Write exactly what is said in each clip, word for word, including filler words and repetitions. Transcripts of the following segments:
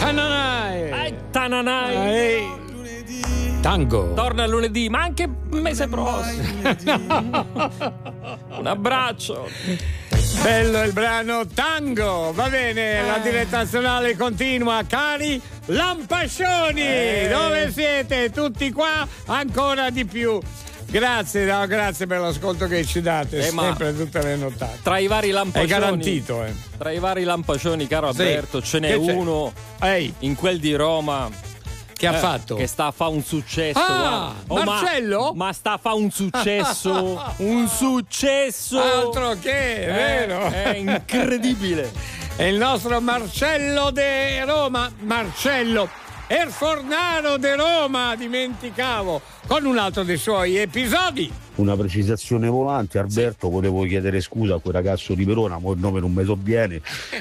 Tananai. Ai, tananai. Ai. Tango. Torna lunedì, ma anche mese prossimo. Un abbraccio. Bello il brano Tango. Va bene, la diretta nazionale continua. Cari lampascioni, eh. dove siete? Tutti qua? Ancora di più. Grazie, no, grazie per l'ascolto che ci date, eh, sempre tutte le nottate. Tra i vari lampascioni, è garantito, eh. Tra i vari lampascioni, caro sì. Alberto, ce n'è che uno Ehi. in quel di Roma che ha eh, fatto? Che sta a fa un successo. Ah, oh, Marcello? Ma, ma sta a fa un successo, un successo. Altro che, è vero? È incredibile. È il nostro Marcello de Roma, Marcello El Fornaro de Roma, dimenticavo, con un altro dei suoi episodi. Una precisazione volante, Alberto, sì. Volevo chiedere scusa a quel ragazzo di Verona, ma il nome non mi so bene,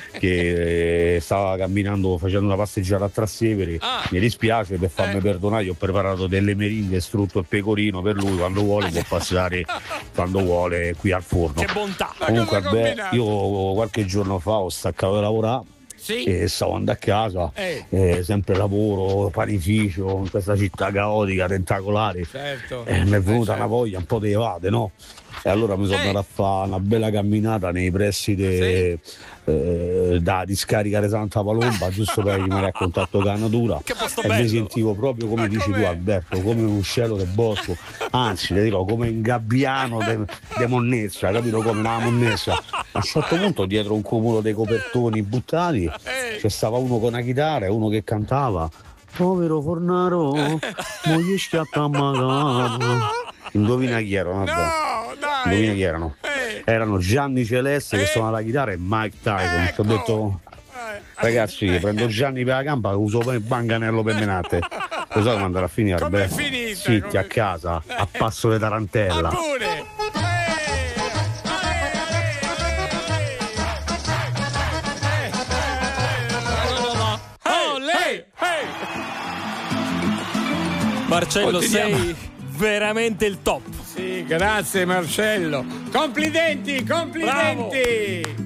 che stava camminando facendo una passeggiata a Trastevere. Ah. Mi dispiace, per farmi eh. perdonare, io ho preparato delle meringhe, strutto e pecorino per lui, quando vuole può passare quando vuole qui al forno. Che bontà! Comunque Alberto, io qualche giorno fa ho staccato da lavorare. Sì. E stavo andando a casa, eh, sempre lavoro, panificio, in questa città caotica, tentacolare. Certo. E mi è venuta eh, certo. una voglia un po' di evade, no? E allora mi sono andato a fare una bella camminata nei pressi de, sì. eh, da discaricare Santa Palomba, giusto per rimanere a contatto con la natura. Che posto e bello. mi sentivo proprio come ma dici com'è? Tu, Alberto, come un cielo del bosco, anzi, le dirò, come un gabbiano de, de monnezza, capito? Come una monnezza. A un certo punto, dietro un cumulo dei copertoni buttati, c'è stava uno con una chitarra e uno che cantava: povero Fornaro, moglie schiatta ammagato. Indovina chi erano? No, dai. Indovina chi erano? Eh. Erano Gianni Celeste, eh. che suona la chitarra, e Mike Tyson. Ecco. Ti ho detto, ragazzi, eh. prendo Gianni per la gamba, uso il banganello per menate. Lo so come andrà a finire? Com'è finita? Zitti come... a casa, a passo di tarantella. Ah, pure. Marcello, sei veramente il top. Sì, grazie Marcello. Complimenti, complimenti. Bravo.